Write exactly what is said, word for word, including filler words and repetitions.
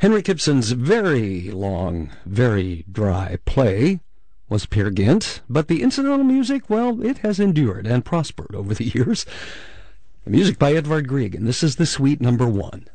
Henrik Ibsen's very long, very dry play was Peer Gynt, but the incidental music, well, it has endured and prospered over the years. The music by Edvard Grieg, and this is the suite number one.